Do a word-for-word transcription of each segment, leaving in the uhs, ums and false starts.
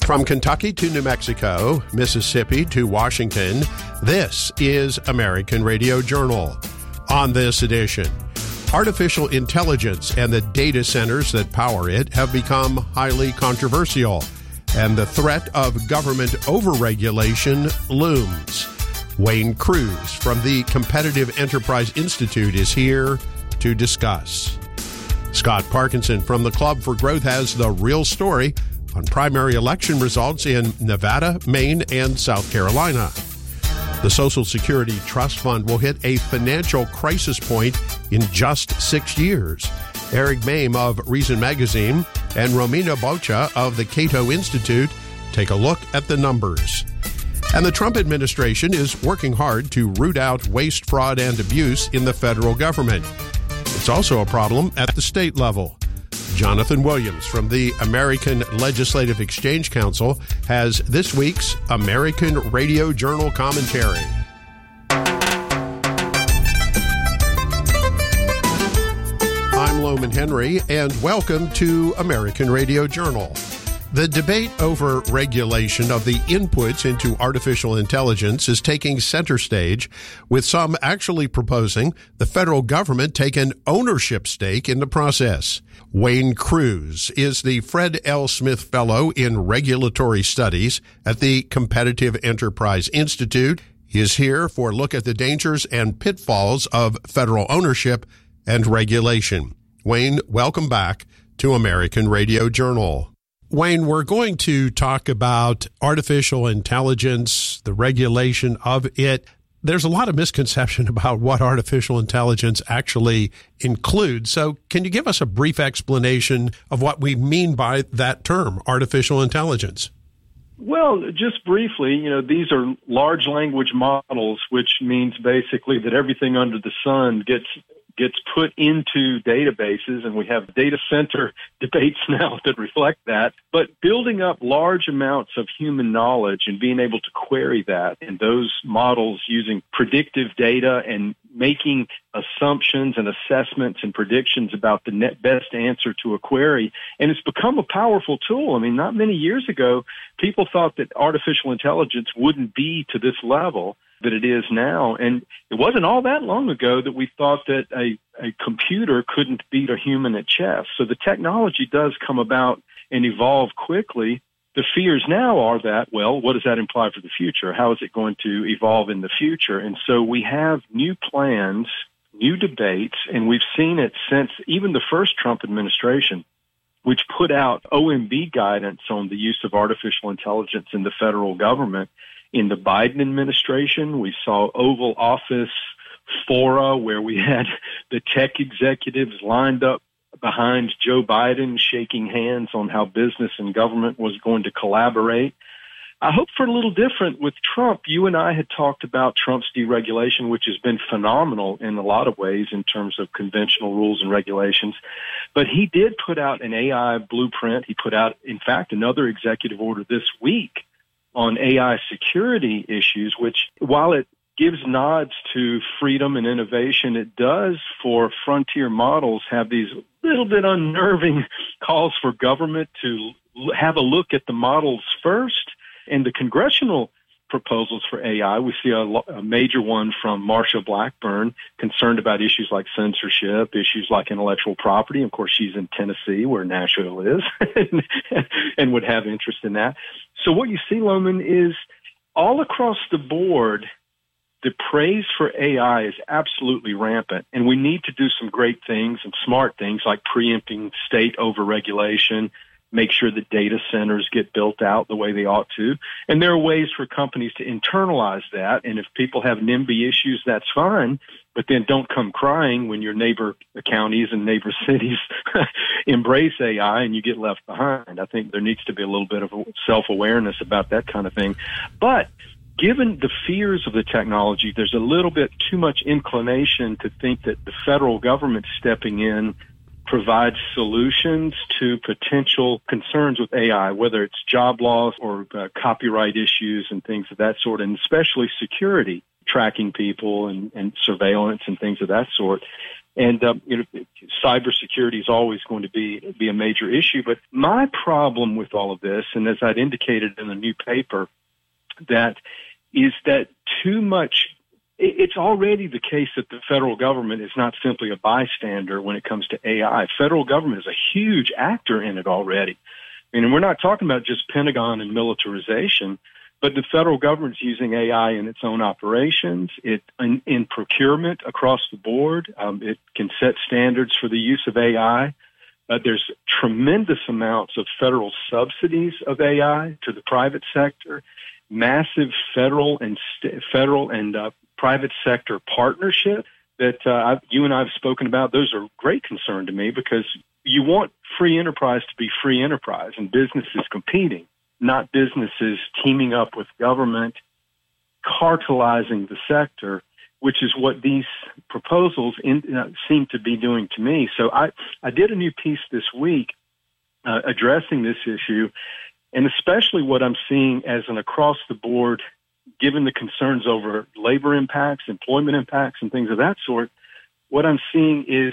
From Kentucky to New Mexico, Mississippi to Washington, this is American Radio Journal. On this edition, artificial intelligence and the data centers that power it have become highly controversial, and the threat of government overregulation looms. Wayne Cruz from the Competitive Enterprise Institute is here to discuss. Scott Parkinson from the Club for Growth has the real story on primary election results in Nevada, Maine, and South Carolina. The Social Security Trust Fund will hit a financial crisis point in just six years. Eric Mame of Reason Magazine and Romina Bocha of the Cato Institute take a look at the numbers. And the Trump administration is working hard to root out waste, fraud, and abuse in the federal government. It's also a problem at the state level. Jonathan Williams from the American Legislative Exchange Council has this week's American Radio Journal commentary. I'm Loman Henry, and welcome to American Radio Journal. The debate over regulation of the inputs into artificial intelligence is taking center stage, with some actually proposing the federal government take an ownership stake in the process. Wayne Cruz is the Fred L. Smith Fellow in Regulatory Studies at the Competitive Enterprise Institute. He is here for a look at the dangers and pitfalls of federal ownership and regulation. Wayne, welcome back to American Radio Journal. Wayne, we're going to talk about artificial intelligence, the regulation of it. There's a lot of misconception about what artificial intelligence actually includes. So can you give us a brief explanation of what we mean by that term, artificial intelligence? Well, just briefly, you know, these are large language models, which means basically that everything under the sun gets gets put into databases, and we have data center debates now that reflect that. But building up large amounts of human knowledge and being able to query that, and those models using predictive data and making assumptions and assessments and predictions about the net best answer to a query. And it's become a powerful tool. I mean, not many years ago, people thought that artificial intelligence wouldn't be to this level that it is now. And it wasn't all that long ago that we thought that a, a computer couldn't beat a human at chess. So the technology does come about and evolve quickly. The fears now are that, well, what does that imply for the future? How is it going to evolve in the future? And so we have new plans, new debates, and we've seen it since even the first Trump administration, which put out O M B guidance on the use of artificial intelligence in the federal government. In the Biden administration, we saw Oval Office fora where we had the tech executives lined up behind Joe Biden, shaking hands on how business and government was going to collaborate. I hope for a little different with Trump. You and I had talked about Trump's deregulation, which has been phenomenal in a lot of ways in terms of conventional rules and regulations. But he did put out an A I blueprint. He put out, in fact, another executive order this week on A I security issues, which, while it gives nods to freedom and innovation, it does, for frontier models, have these little bit unnerving calls for government to have a look at the models first. And the congressional proposals for A I, we see a, a major one from Marsha Blackburn, concerned about issues like censorship, issues like intellectual property. Of course, she's in Tennessee, where Nashville is, and would have interest in that. So what you see, Loman, is all across the board, the praise for A I is absolutely rampant, and we need to do some great things and smart things like preempting state overregulation, make sure that data centers get built out the way they ought to. And there are ways for companies to internalize that. And if people have NIMBY issues, that's fine. But then don't come crying when your neighbor counties and neighbor cities embrace A I and you get left behind. I think there needs to be a little bit of self-awareness about that kind of thing. But given the fears of the technology, there's a little bit too much inclination to think that the federal government stepping in provides solutions to potential concerns with A I, whether it's job loss or uh, copyright issues and things of that sort, and especially security, tracking people and, and surveillance and things of that sort. And um, you know, cybersecurity is always going to be be a major issue. But my problem with all of this, and as I'd indicated in the new paper, that is that too much. It's already the case that the federal government is not simply a bystander when it comes to A I. Federal government is a huge actor in it already. I mean, we're not talking about just Pentagon and militarization, but the federal government's using A I in its own operations, it in, in procurement across the board. Um, it can set standards for the use of A I. Uh, there's tremendous amounts of federal subsidies of A I to the private sector, massive federal and st- federal and uh, private sector partnership that uh, I've, you and I have spoken about. Those are of great concern to me because you want free enterprise to be free enterprise and businesses competing, not businesses teaming up with government, cartelizing the sector, which is what these proposals in, uh, seem to be doing to me. So I, I did a new piece this week uh, addressing this issue, and especially what I'm seeing as an across-the-board, given the concerns over labor impacts, employment impacts, and things of that sort, what I'm seeing is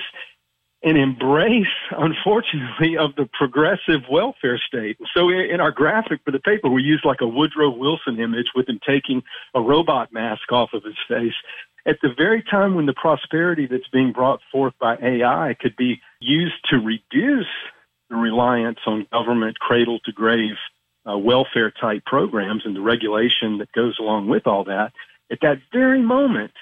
an embrace, unfortunately, of the progressive welfare state. So in our graphic for the paper, we used like a Woodrow Wilson image with him taking a robot mask off of his face. At the very time when the prosperity that's being brought forth by A I could be used to reduce the reliance on government cradle-to-grave uh, welfare-type programs and the regulation that goes along with all that, at that very moment,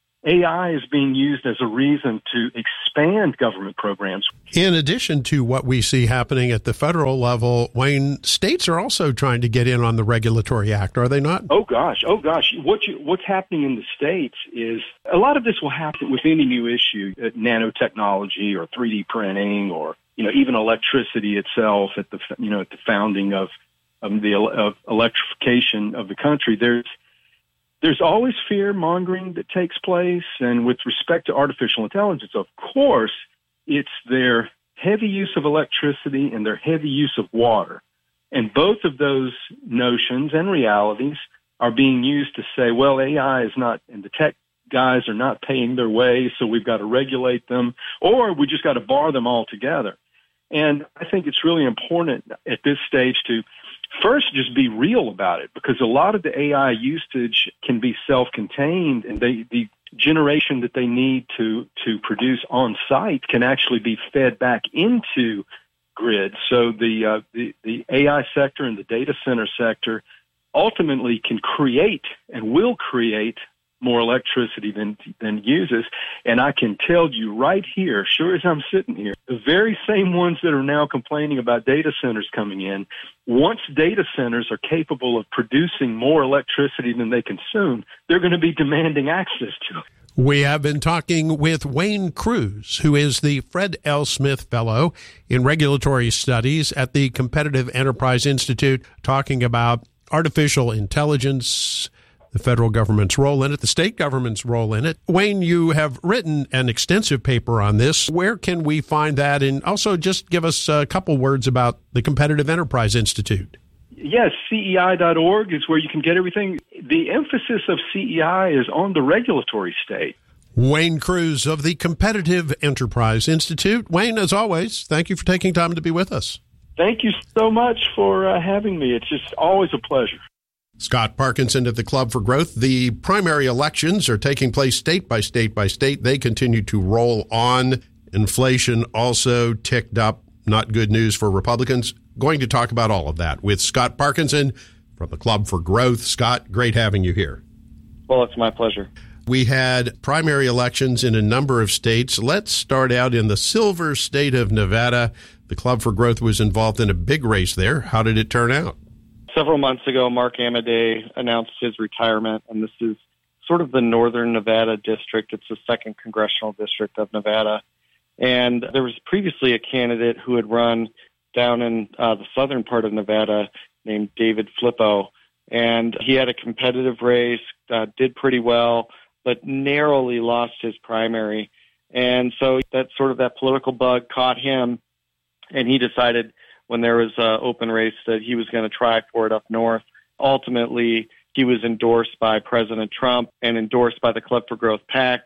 A I is being used as a reason to expand government programs. In addition to what we see happening at the federal level, Wayne, states are also trying to get in on the regulatory act, are they not? Oh, gosh. Oh, gosh. What you, what's happening in the states is a lot of this will happen with any new issue, uh, nanotechnology or three D printing or, you know, even electricity itself at the, you know, at the founding of, of the of electrification of the country. There's There's always fear mongering that takes place. And with respect to artificial intelligence, of course, it's their heavy use of electricity and their heavy use of water. And both of those notions and realities are being used to say, well, A I is not, and the tech guys are not paying their way, so we've got to regulate them, or we just got to bar them altogether. And I think it's really important at this stage to first, just be real about it, because a lot of the A I usage can be self-contained, and they, the generation that they need to, to produce on site can actually be fed back into grid. So the, uh, the, the A I sector and the data center sector ultimately can create and will create more electricity than than uses. And I can tell you right here, sure as I'm sitting here, the very same ones that are now complaining about data centers coming in, once data centers are capable of producing more electricity than they consume, they're going to be demanding access to it. We have been talking with Wayne Cruz, who is the Fred L. Smith Fellow in Regulatory Studies at the Competitive Enterprise Institute, talking about artificial intelligence, the federal government's role in it, the state government's role in it. Wayne, you have written an extensive paper on this. Where can we find that? And also just give us a couple words about the Competitive Enterprise Institute. Yes, C E I dot org is where you can get everything. The emphasis of C E I is on the regulatory state. Wayne Cruz of the Competitive Enterprise Institute. Wayne, as always, thank you for taking time to be with us. Thank you so much for uh, having me. It's just always a pleasure. Scott Parkinson at the Club for Growth. The primary elections are taking place state by state by state. They continue to roll on. Inflation also ticked up. Not good news for Republicans. Going to talk about all of that with Scott Parkinson from the Club for Growth. Scott, great having you here. Well, it's my pleasure. We had primary elections in a number of states. Let's start out in the silver state of Nevada. The Club for Growth was involved in a big race there. How did it turn out? Several months ago, Mark Amadei announced his retirement, and this is sort of the northern Nevada district. It's the second congressional district of Nevada. And there was previously a candidate who had run down in uh, the southern part of Nevada named David Flippo. And he had a competitive race, uh, did pretty well, but narrowly lost his primary. And so that sort of that political bug caught him, and he decided when there was an open race that he was going to try for it up north. Ultimately, he was endorsed by President Trump and endorsed by the Club for Growth PAC,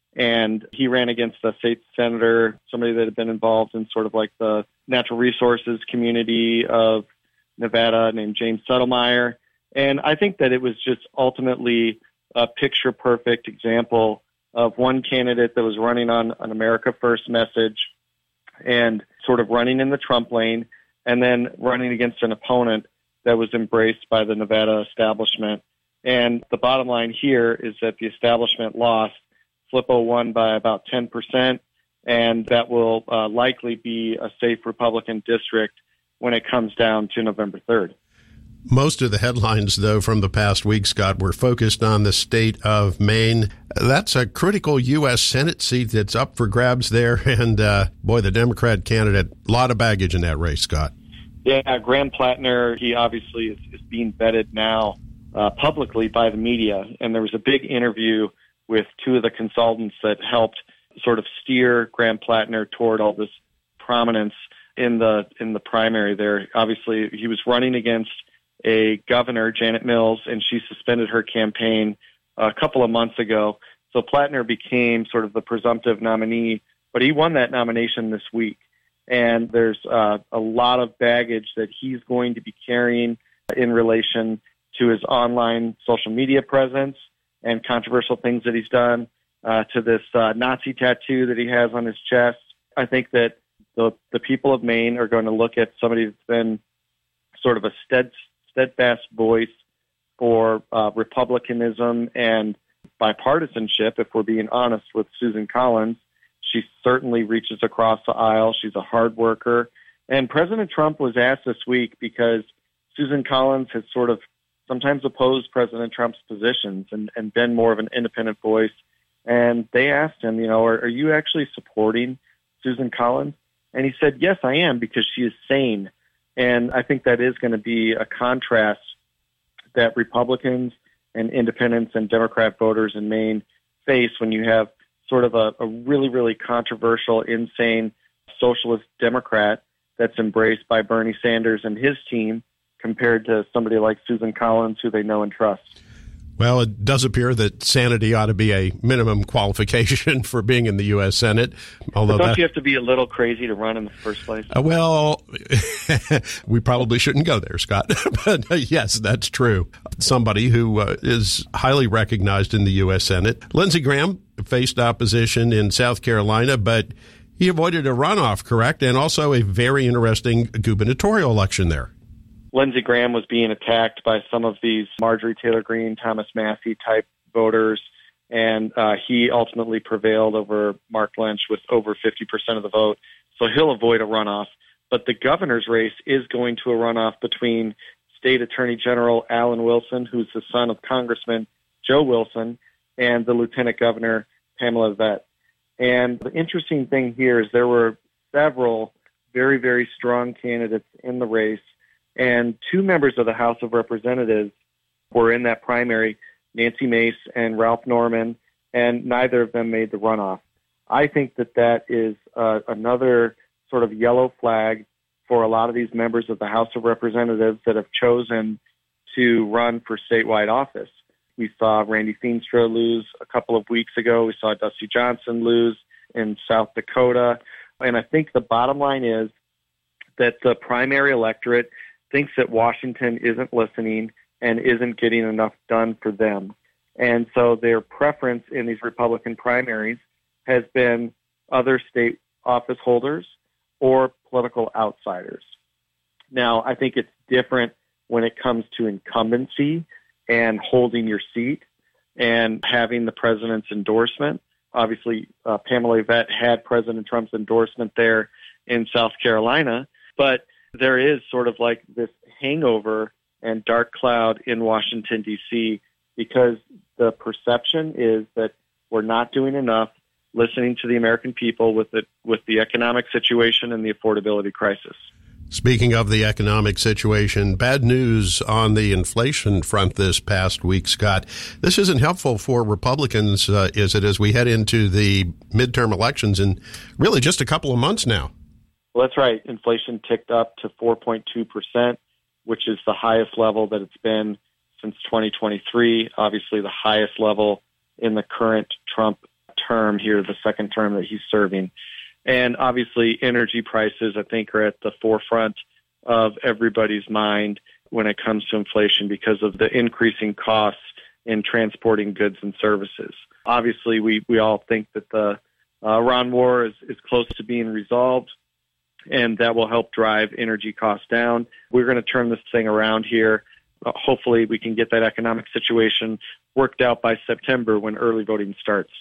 And he ran against a state senator, somebody that had been involved in sort of like the natural resources community of Nevada named James Settlemeyer. And I think that it was just ultimately a picture-perfect example of one candidate that was running on an America First message and sort of running in the Trump lane, and then running against an opponent that was embraced by the Nevada establishment. And the bottom line here is that the establishment lost. Flippo won by about ten percent, and that will uh, likely be a safe Republican district when it comes down to November third. Most of the headlines, though, from the past week, Scott, were focused on the state of Maine. That's a critical U S Senate seat that's up for grabs there. And, uh, boy, the Democrat candidate, a lot of baggage in that race, Scott. Yeah, Graham Plattner, he obviously is, is being vetted now uh, publicly by the media. And there was a big interview with two of the consultants that helped sort of steer Graham Plattner toward all this prominence in the in the primary there. Obviously, he was running against a governor, Janet Mills, and she suspended her campaign a couple of months ago. So Plattner became sort of the presumptive nominee, but he won that nomination this week. And there's uh, a lot of baggage that he's going to be carrying in relation to his online social media presence and controversial things that he's done, uh, to this uh, Nazi tattoo that he has on his chest. I think that the the people of Maine are going to look at somebody that's been sort of a stead, steadfast voice for uh, republicanism and bipartisanship, if we're being honest with Susan Collins. She certainly reaches across the aisle. She's a hard worker. And President Trump was asked this week, because Susan Collins has sort of sometimes opposed President Trump's positions and, and been more of an independent voice. And they asked him, you know, are, are you actually supporting Susan Collins? And he said, yes, I am, because she is sane. And I think that is going to be a contrast that Republicans and independents and Democrat voters in Maine face when you have sort of a, a really, really controversial, insane socialist Democrat that's embraced by Bernie Sanders and his team, compared to somebody like Susan Collins, who they know and trust. Well, it does appear that sanity ought to be a minimum qualification for being in the U S Senate. Although but don't that, you have to be a little crazy to run in the first place? Uh, well, we probably shouldn't go there, Scott. But uh, yes, that's true. Somebody who uh, is highly recognized in the U S Senate. Lindsey Graham faced opposition in South Carolina, but he avoided a runoff, correct? And also a very interesting gubernatorial election there. Lindsey Graham was being attacked by some of these Marjorie Taylor Greene, Thomas Massie type voters, and uh, he ultimately prevailed over Mark Lynch with over fifty percent of the vote. So he'll avoid a runoff. But the governor's race is going to a runoff between State Attorney General Alan Wilson, who's the son of Congressman Joe Wilson, and the Lieutenant Governor Pamela Vett. And the interesting thing here is there were several very, very strong candidates in the race. And two members of the House of Representatives were in that primary, Nancy Mace and Ralph Norman, and neither of them made the runoff. I think that that is uh, another sort of yellow flag for a lot of these members of the House of Representatives that have chosen to run for statewide office. We saw Randy Feenstra lose a couple of weeks ago. We saw Dusty Johnson lose in South Dakota. And I think the bottom line is that the primary electorate thinks that Washington isn't listening and isn't getting enough done for them. And so their preference in these Republican primaries has been other state office holders or political outsiders. Now, I think it's different when it comes to incumbency and holding your seat and having the president's endorsement. Obviously, uh, Pamela Vett had President Trump's endorsement there in South Carolina, but there is sort of like this hangover and dark cloud in Washington, D C, because the perception is that we're not doing enough listening to the American people with the, with the economic situation and the affordability crisis. Speaking of the economic situation, bad news on the inflation front this past week, Scott. This isn't helpful for Republicans, uh, is it, as we head into the midterm elections in really just a couple of months now? Well, that's right. Inflation ticked up to four point two percent, which is the highest level that it's been since twenty twenty-three, obviously the highest level in the current Trump term here, the second term that he's serving. And obviously energy prices, I think, are at the forefront of everybody's mind when it comes to inflation because of the increasing costs in transporting goods and services. Obviously, we, we all think that the uh, Iran war is, is close to being resolved, and that will help drive energy costs down. We're going to turn this thing around here. Uh, hopefully, we can get that economic situation worked out by September when early voting starts.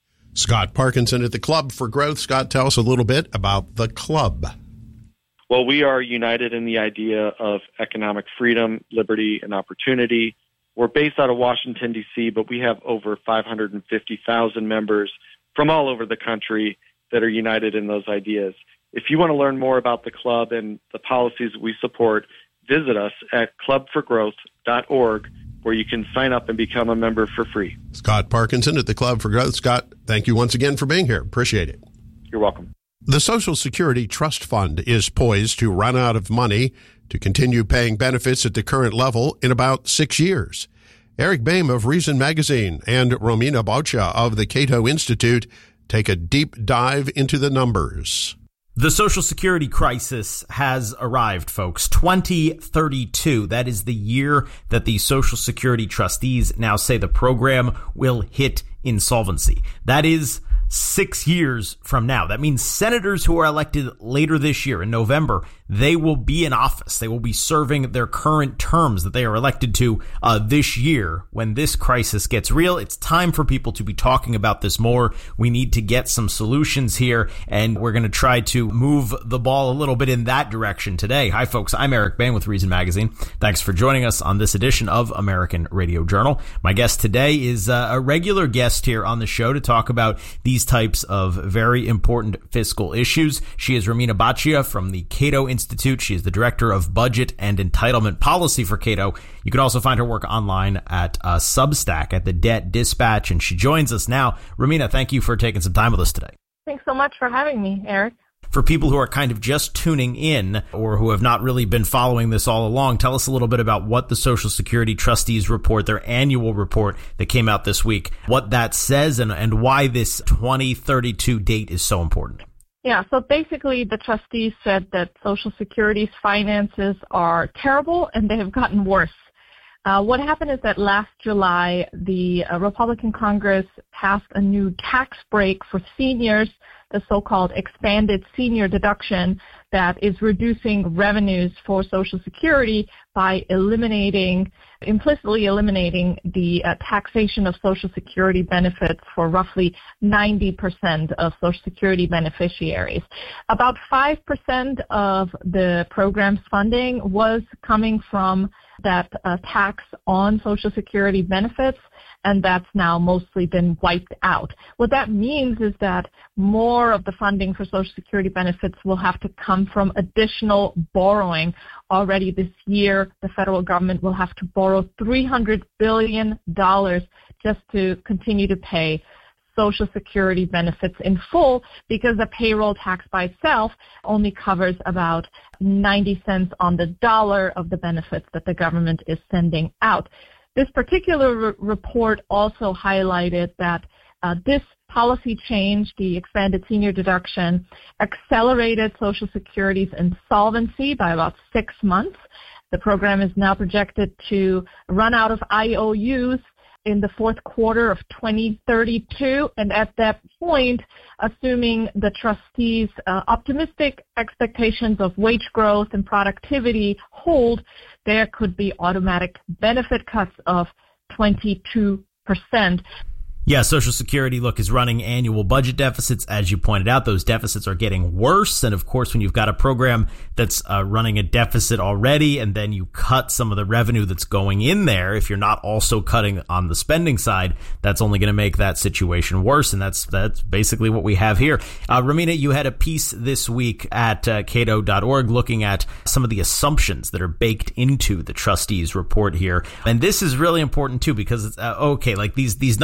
Scott Parkinson at the Club for Growth. Scott, tell us a little bit about the Club. Well, we are united in the idea of economic freedom, liberty, and opportunity. We're based out of Washington, D C, but we have over five hundred fifty thousand members from all over the country that are united in those ideas. If you want to learn more about the Club and the policies we support, visit us at club for growth dot org, where you can sign up and become a member for free. Scott Parkinson at the Club for Growth. Scott, thank you once again for being here. Appreciate it. You're welcome. The Social Security Trust Fund is poised to run out of money to continue paying benefits at the current level in about six years. Eric Boehm of Reason Magazine and Romina Boccia of the Cato Institute take a deep dive into the numbers. The Social Security crisis has arrived, folks. twenty thirty-two. That is the year that the Social Security trustees now say the program will hit insolvency. That is six years from now. That means senators who are elected later this year in November, they will be in office. They will be serving their current terms that they are elected to uh, this year. When this crisis gets real, it's time for people to be talking about this more. We need to get some solutions here, and we're going to try to move the ball a little bit in that direction today. Hi, folks. I'm Eric Boehm with Reason Magazine. Thanks for joining us on this edition of American Radio Journal. My guest today is uh, a regular guest here on the show to talk about these types of very important fiscal issues. She is Romina Boccia from the Cato Institute. She is the Director of Budget and Entitlement Policy for Cato. You can also find her work online at uh, Substack at the Debt Dispatch, and she joins us now. Romina, thank you for taking some time with us today. Thanks so much for having me, Eric. For people who are kind of just tuning in or who have not really been following this all along, tell us a little bit about what the Social Security Trustees report, their annual report that came out this week, what that says and, and why this twenty thirty-two date is so important. Yeah, so basically the trustees said that Social Security's finances are terrible and they have gotten worse. Uh, what happened is that last July, the uh, Republican Congress passed a new tax break for seniors, the so-called expanded senior deduction that is reducing revenues for Social Security by eliminating, implicitly eliminating the uh, taxation of Social Security benefits for roughly ninety percent of Social Security beneficiaries. About five percent of the program's funding was coming from that uh, tax on Social Security benefits, and that's now mostly been wiped out. What that means is that more of the funding for Social Security benefits will have to come from additional borrowing. Already this year, the federal government will have to borrow three hundred billion dollars just to continue to pay Social Security benefits in full, because the payroll tax by itself only covers about ninety cents on the dollar of the benefits that the government is sending out. This particular re- report also highlighted that uh, this policy change, the expanded senior deduction, accelerated Social Security's insolvency by about six months. The program is now projected to run out of I O Us in the fourth quarter of twenty thirty-two, and at that point, assuming the trustees' uh, optimistic expectations of wage growth and productivity hold, there could be automatic benefit cuts of twenty-two percent. Yeah, Social Security, look, is running annual budget deficits. As you pointed out, those deficits are getting worse. And of course, when you've got a program that's uh, running a deficit already, and then you cut some of the revenue that's going in there, if you're not also cutting on the spending side, that's only going to make that situation worse. And that's that's basically what we have here. Uh, Romina, you had a piece this week at uh, cato dot org looking at some of the assumptions that are baked into the trustees' report here. And this is really important, too, because, it's, uh, okay, like these, these numbers are obviously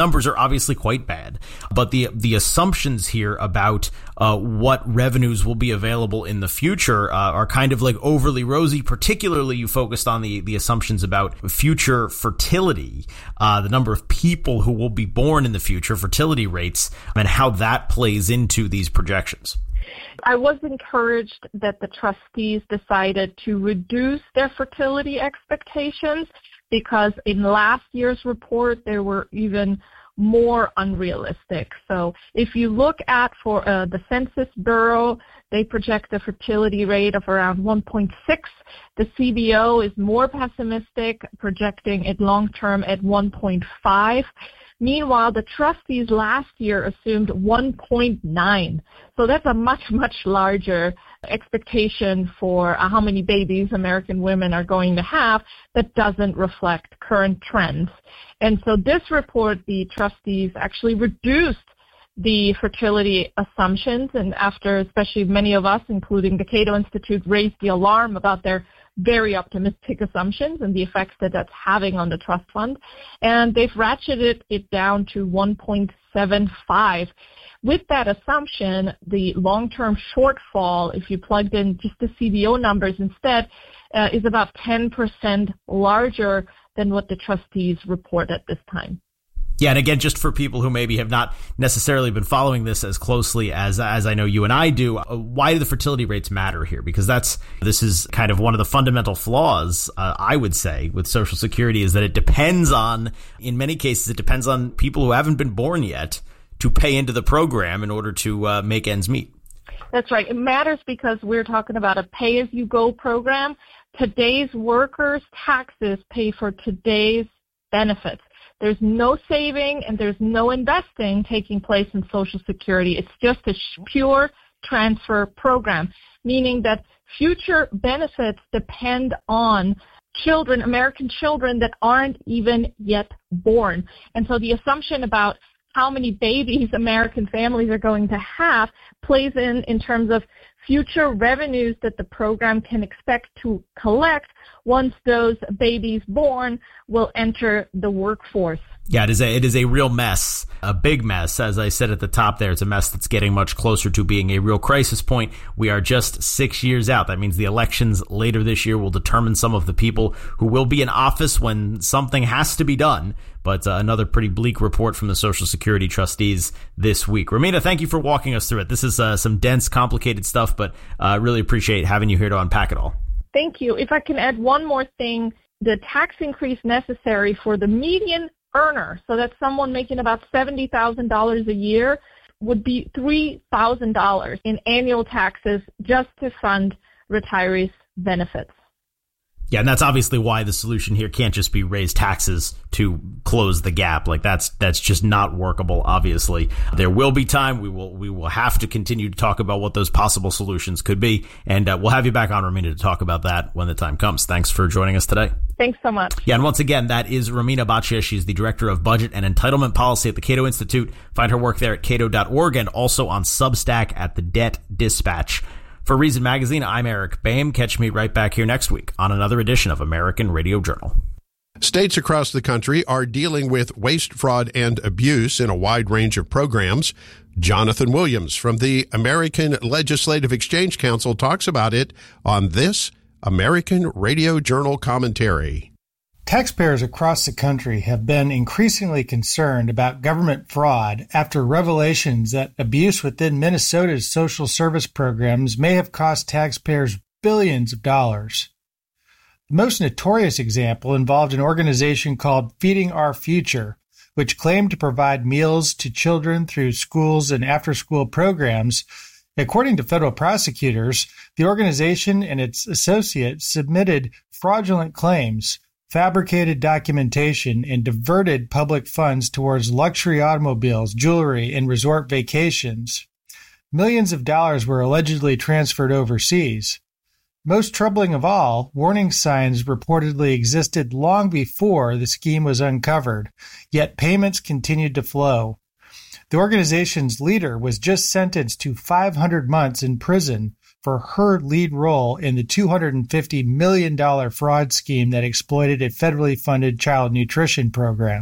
obviously quite bad. But the the assumptions here about uh, what revenues will be available in the future uh, are kind of like overly rosy. Particularly, you focused on the, the assumptions about future fertility, uh, the number of people who will be born in the future, fertility rates, and how that plays into these projections. I was encouraged that the trustees decided to reduce their fertility expectations because in last year's report, they were even more unrealistic. So if you look at for uh, the Census Bureau, they project a fertility rate of around one point six. The C B O is more pessimistic, projecting it long-term at one point five. Meanwhile, the trustees last year assumed one point nine. So that's a much, much larger expectation for how many babies American women are going to have that doesn't reflect current trends. And so this report, the trustees actually reduced the fertility assumptions, and after especially many of us, including the Cato Institute, raised the alarm about their very optimistic assumptions and the effects that that's having on the trust fund. And they've ratcheted it down to one point seven five. With that assumption, the long-term shortfall, if you plugged in just the C B O numbers instead, uh, is about ten percent larger than what the trustees report at this time. Yeah, and again, just for people who maybe have not necessarily been following this as closely as as I know you and I do, why do the fertility rates matter here? Because that's this is kind of one of the fundamental flaws, uh, I would say, with Social Security is that it depends on, in many cases, it depends on people who haven't been born yet to pay into the program in order to uh, make ends meet. That's right. It matters because we're talking about a pay-as-you-go program. Today's workers' taxes pay for today's benefits. There's no saving and there's no investing taking place in Social Security. It's just a pure transfer program, meaning that future benefits depend on children, American children that aren't even yet born. And so the assumption about how many babies American families are going to have plays in in terms of future revenues that the program can expect to collect once those babies born will enter the workforce. Yeah, it is a it is a real mess, a big mess. As I said at the top there, it's a mess that's getting much closer to being a real crisis point. We are just six years out. That means the elections later this year will determine some of the people who will be in office when something has to be done. But uh, another pretty bleak report from the Social Security trustees this week. Romina, thank you for walking us through it. This is uh, some dense, complicated stuff, but I uh, really appreciate having you here to unpack it all. Thank you. If I can add one more thing, the tax increase necessary for the median earner, so that's someone making about seventy thousand dollars a year, would be three thousand dollars in annual taxes just to fund retirees' benefits. Yeah, and that's obviously why the solution here can't just be raise taxes to close the gap. Like that's that's just not workable. Obviously, there will be time. We will we will have to continue to talk about what those possible solutions could be, and uh, we'll have you back on, Romina, to talk about that when the time comes. Thanks for joining us today. Thanks so much. Yeah, and once again, that is Romina Bhatia. She's the Director of Budget and Entitlement Policy at the Cato Institute. Find her work there at cato dot org and also on Substack at the Debt Dispatch. For Reason Magazine, I'm Eric Boehm. Catch me right back here next week on another edition of American Radio Journal. States across the country are dealing with waste, fraud, and abuse in a wide range of programs. Jonathan Williams from the American Legislative Exchange Council talks about it on this American Radio Journal commentary. Taxpayers across the country have been increasingly concerned about government fraud after revelations that abuse within Minnesota's social service programs may have cost taxpayers billions of dollars. The most notorious example involved an organization called Feeding Our Future, which claimed to provide meals to children through schools and after-school programs. According to federal prosecutors, the organization and its associates submitted fraudulent claims, fabricated documentation, and diverted public funds towards luxury automobiles, jewelry, and resort vacations. Millions of dollars were allegedly transferred overseas. Most troubling of all, warning signs reportedly existed long before the scheme was uncovered, yet payments continued to flow. The organization's leader was just sentenced to five hundred months in prison for her lead role in the two hundred fifty million dollars fraud scheme that exploited a federally funded child nutrition program.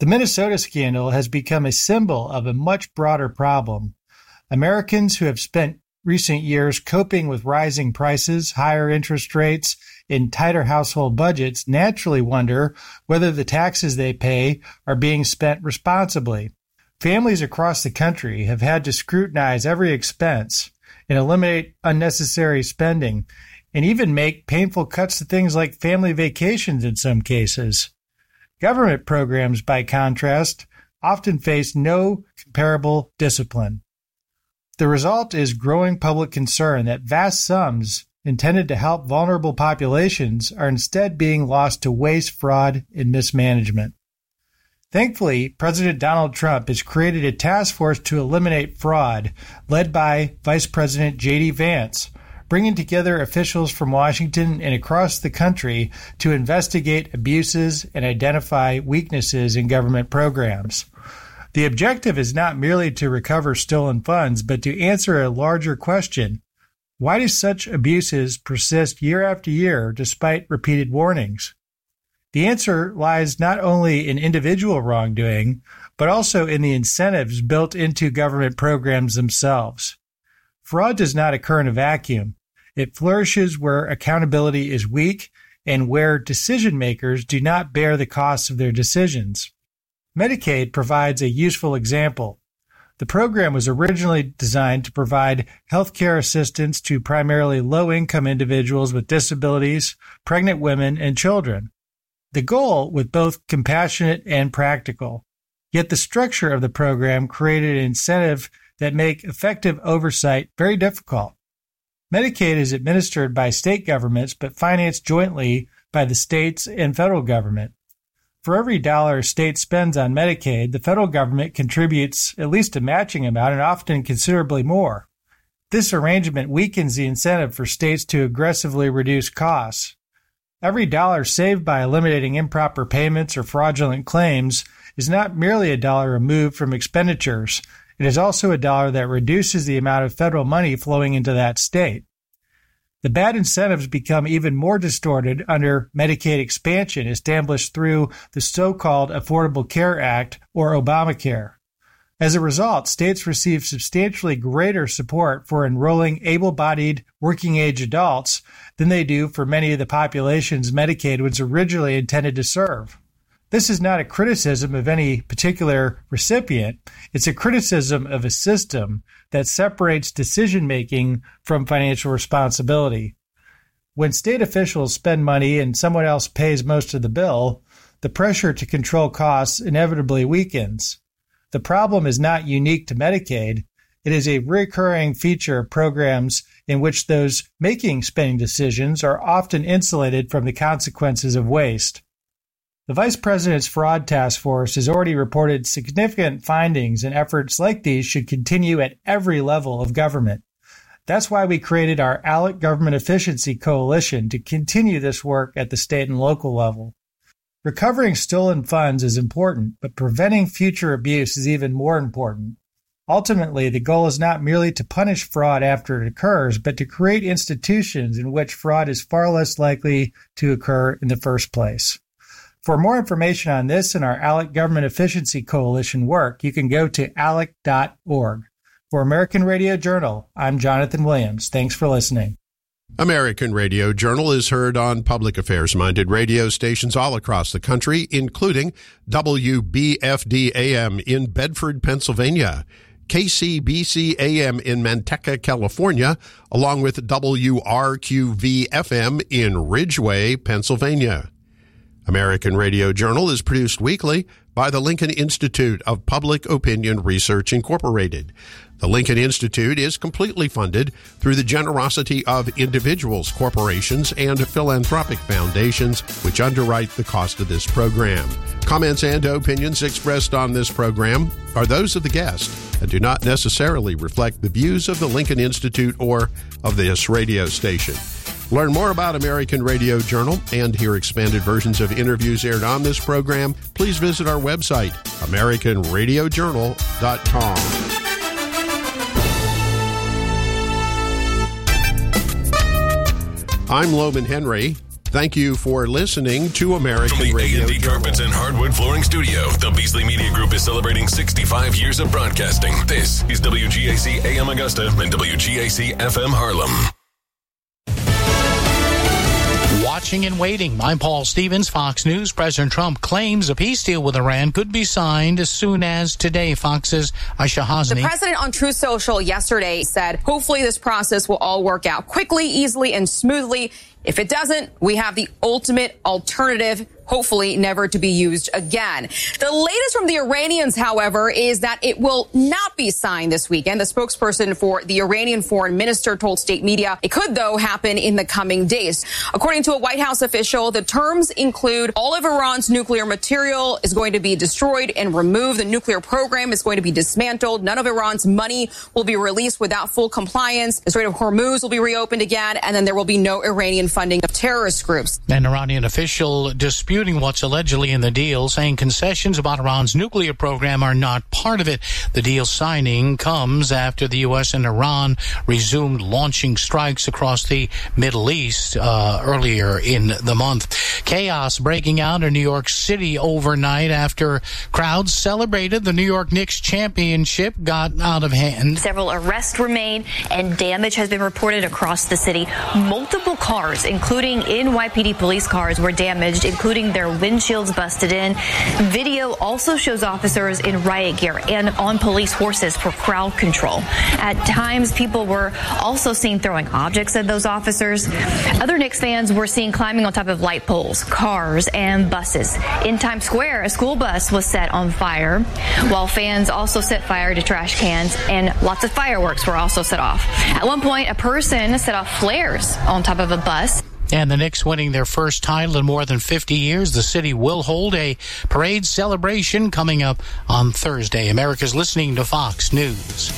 The Minnesota scandal has become a symbol of a much broader problem. Americans who have spent recent years coping with rising prices, higher interest rates, and tighter household budgets naturally wonder whether the taxes they pay are being spent responsibly. Families across the country have had to scrutinize every expense and eliminate unnecessary spending, and even make painful cuts to things like family vacations in some cases. Government programs, by contrast, often face no comparable discipline. The result is growing public concern that vast sums intended to help vulnerable populations are instead being lost to waste, fraud, and mismanagement. Thankfully, President Donald Trump has created a task force to eliminate fraud, led by Vice President J D Vance, bringing together officials from Washington and across the country to investigate abuses and identify weaknesses in government programs. The objective is not merely to recover stolen funds, but to answer a larger question. Why do such abuses persist year after year despite repeated warnings? The answer lies not only in individual wrongdoing, but also in the incentives built into government programs themselves. Fraud does not occur in a vacuum. It flourishes where accountability is weak and where decision makers do not bear the costs of their decisions. Medicaid provides a useful example. The program was originally designed to provide health care assistance to primarily low-income individuals with disabilities, pregnant women, and children. The goal was both compassionate and practical. Yet the structure of the program created an incentive that make effective oversight very difficult. Medicaid is administered by state governments but financed jointly by the states and federal government. For every dollar a state spends on Medicaid, the federal government contributes at least a matching amount and often considerably more. This arrangement weakens the incentive for states to aggressively reduce costs. Every dollar saved by eliminating improper payments or fraudulent claims is not merely a dollar removed from expenditures. It is also a dollar that reduces the amount of federal money flowing into that state. The bad incentives become even more distorted under Medicaid expansion established through the so-called Affordable Care Act, or Obamacare. As a result, states receive substantially greater support for enrolling able-bodied working-age adults than they do for many of the populations Medicaid was originally intended to serve. This is not a criticism of any particular recipient. It's a criticism of a system that separates decision-making from financial responsibility. When state officials spend money and someone else pays most of the bill, the pressure to control costs inevitably weakens. The problem is not unique to Medicaid. It is a recurring feature of programs in which those making spending decisions are often insulated from the consequences of waste. The Vice President's Fraud Task Force has already reported significant findings, and efforts like these should continue at every level of government. That's why we created our ALEC Government Efficiency Coalition to continue this work at the state and local level. Recovering stolen funds is important, but preventing future abuse is even more important. Ultimately, the goal is not merely to punish fraud after it occurs, but to create institutions in which fraud is far less likely to occur in the first place. For more information on this and our ALEC Government Efficiency Coalition work, you can go to alec dot org. For American Radio Journal, I'm Jonathan Williams. Thanks for listening. American Radio Journal is heard on public affairs-minded radio stations all across the country, including W B F D A M in Bedford, Pennsylvania, K C B C A M in Manteca, California, along with W R Q V F M in Ridgeway, Pennsylvania. American Radio Journal is produced weekly by the Lincoln Institute of Public Opinion Research, Incorporated. The Lincoln Institute is completely funded through the generosity of individuals, corporations, and philanthropic foundations, which underwrite the cost of this program. Comments and opinions expressed on this program are those of the guest and do not necessarily reflect the views of the Lincoln Institute or of this radio station. Learn more about American Radio Journal and hear expanded versions of interviews aired on this program. Please visit our website, american radio journal dot com. I'm Loman Henry. Thank you for listening to American From the Radio A and D Journal. Carpets and Hardwood Flooring Studio, the Beasley Media Group is celebrating sixty-five years of broadcasting. This is W G A C A M Augusta and W G A C F M Harlem. Watching and waiting. I'm Paul Stevens, Fox News. President Trump claims a peace deal with Iran could be signed as soon as today. Fox's Aisha Hasni. The president on Truth Social yesterday said, hopefully this process will all work out quickly, easily, and smoothly. If it doesn't, we have the ultimate alternative, hopefully never to be used again. The latest from the Iranians, however, is that it will not be signed this weekend. The spokesperson for the Iranian foreign minister told state media it could, though, happen in the coming days. According to a White House official, the terms include all of Iran's nuclear material is going to be destroyed and removed. The nuclear program is going to be dismantled. None of Iran's money will be released without full compliance. The Strait of Hormuz will be reopened again, and then there will be no Iranian funding of terrorist groups. An Iranian official disputing what's allegedly in the deal, saying concessions about Iran's nuclear program are not part of it. The deal signing comes after the U S and Iran resumed launching strikes across the Middle East uh, earlier in the month. Chaos breaking out in New York City overnight after crowds celebrated the New York Knicks championship got out of hand. Several arrests were made and damage has been reported across the city. Multiple cars, including N Y P D police cars, were damaged, including their windshields busted in. Video also shows officers in riot gear and on police horses for crowd control. At times, people were also seen throwing objects at those officers. Other Knicks fans were seen climbing on top of light poles, cars, and buses. In Times Square, a school bus was set on fire, while fans also set fire to trash cans, and lots of fireworks were also set off. At one point, a person set off flares on top of a bus. And the Knicks winning their first title in more than fifty years. The city will hold a parade celebration coming up on Thursday. America's listening to Fox News.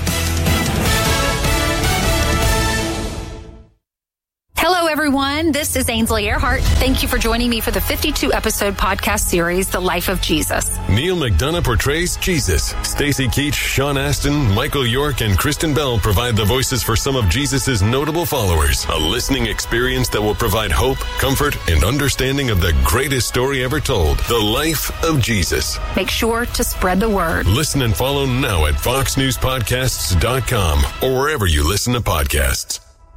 Hello, everyone. This is Ainsley Earhart. Thank you for joining me for the fifty-two episode podcast series, The Life of Jesus. Neil McDonough portrays Jesus. Stacey Keach, Sean Astin, Michael York, and Kristen Bell provide the voices for some of Jesus' notable followers. A listening experience that will provide hope, comfort, and understanding of the greatest story ever told, The Life of Jesus. Make sure to spread the word. Listen and follow now at fox news podcasts dot com or wherever you listen to podcasts.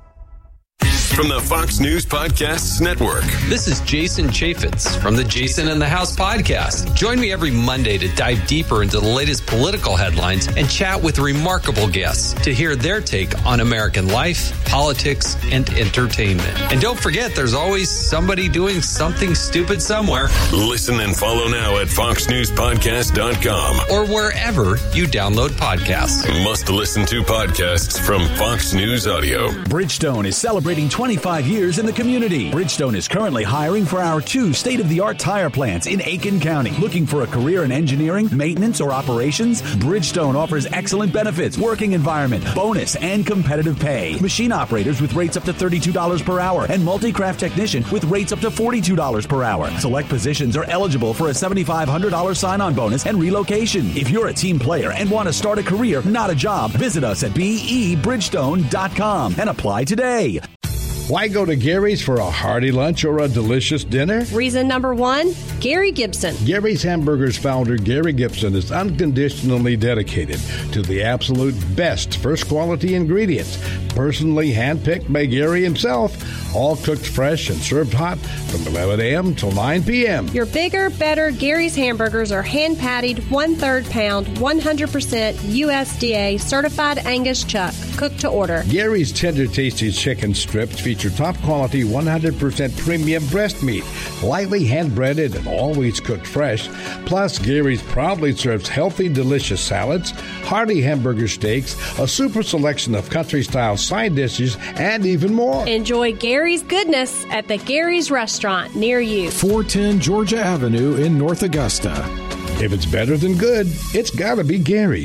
From the Fox News Podcasts Network. This is Jason Chaffetz from the Jason in the House podcast. Join me every Monday to dive deeper into the latest political headlines and chat with remarkable guests to hear their take on American life, politics, and entertainment. And don't forget, there's always somebody doing something stupid somewhere. Listen and follow now at fox news podcast dot com or wherever you download podcasts. Must listen to podcasts from Fox News Audio. Bridgestone is celebrating twenty-five years in the community. Bridgestone is currently hiring for our two state-of-the-art tire plants in Aiken County. Looking for a career in engineering, maintenance, or operations? Bridgestone offers excellent benefits, working environment, bonus, and competitive pay. Machine operators with rates up to thirty-two dollars per hour and multi-craft technician with rates up to forty-two dollars per hour. Select positions are eligible for a seven thousand five hundred dollars sign-on bonus and relocation. If you're a team player and want to start a career, not a job, visit us at b e bridgestone dot com and apply today. Why go to Gary's for a hearty lunch or a delicious dinner? Reason number one, Gary Gibson. Gary's Hamburgers founder Gary Gibson is unconditionally dedicated to the absolute best first quality ingredients, personally handpicked by Gary himself, all cooked fresh and served hot from eleven a.m. till nine p.m. Your bigger, better Gary's hamburgers are hand-patted, one-third pound, one hundred percent U S D A certified Angus chuck, cooked to order. Gary's tender, tasty chicken strips feature top-quality, one hundred percent premium breast meat, lightly hand-breaded and always cooked fresh. Plus, Gary's proudly serves healthy, delicious salads, hearty hamburger steaks, a super selection of country-style side dishes, and even more. Enjoy Gary's goodness at the Gary's Restaurant near you. four ten Georgia Avenue in North Augusta. If it's better than good, it's gotta be Gary's.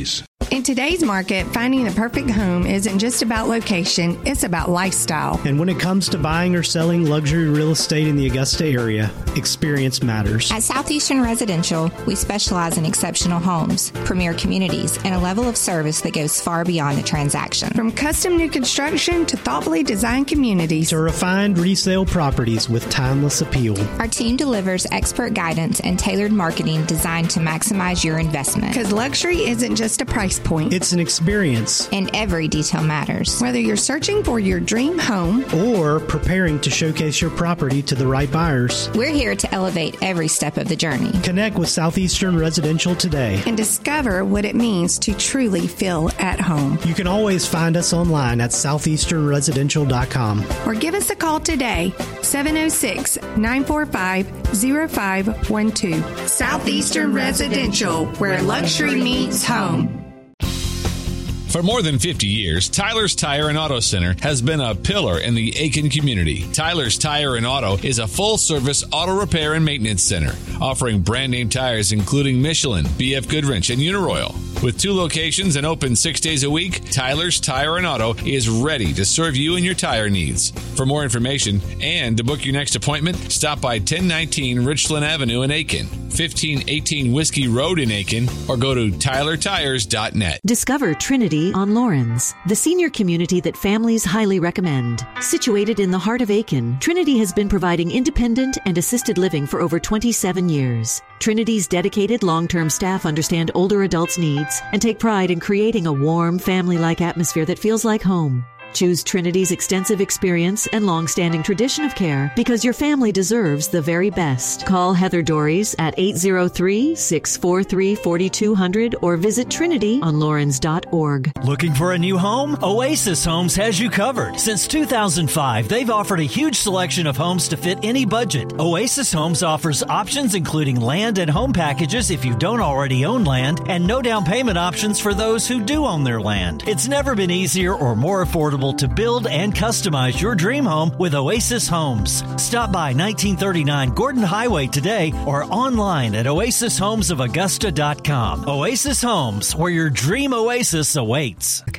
In today's market, finding the perfect home isn't just about location, it's about lifestyle. And when it comes to buying or selling luxury real estate in the Augusta area, experience matters. At Southeastern Residential, we specialize in exceptional homes, premier communities, and a level of service that goes far beyond the transaction. From custom new construction to thoughtfully designed communities to refined resale properties with timeless appeal. Our team delivers expert guidance and tailored marketing designed to maximize your investment. Because luxury isn't just a price point. It's an experience. And every detail matters. Whether you're searching for your dream home or preparing to showcase your property to the right buyers, we're here to elevate every step of the journey. Connect with Southeastern Residential today and discover what it means to truly feel at home. You can always find us online at southeastern residential dot com or give us a call today, seven oh six, nine four five, oh five one two. Southeastern Residential, where luxury meets home. For more than fifty years, Tyler's Tire and Auto Center has been a pillar in the Aiken community. Tyler's Tire and Auto is a full-service auto repair and maintenance center, offering brand-name tires including Michelin, B F Goodwrench, and Uniroyal. With two locations and open six days a week, Tyler's Tire and Auto is ready to serve you and your tire needs. For more information and to book your next appointment, stop by ten nineteen Richland Avenue in Aiken, fifteen eighteen Whiskey Road in Aiken, or go to tyler tires dot net. Discover Trinity on Lawrence, the senior community that families highly recommend. Situated in the heart of Aiken, Trinity has been providing independent and assisted living for over twenty-seven years. Trinity's dedicated long-term staff understand older adults' needs and take pride in creating a warm, family-like atmosphere that feels like home. Choose Trinity's extensive experience and long-standing tradition of care because your family deserves the very best. Call Heather Dories at eight oh three, six four three, four two zero zero or visit trinity on lawrence dot org. Looking for a new home? Oasis Homes has you covered. Since two thousand five, they've offered a huge selection of homes to fit any budget. Oasis Homes offers options including land and home packages if you don't already own land, and no down payment options for those who do own their land. It's never been easier or more affordable to build and customize your dream home with Oasis Homes. Stop by nineteen thirty-nine Gordon Highway today or online at oasis homes of augusta dot com. Oasis Homes, where your dream oasis awaits.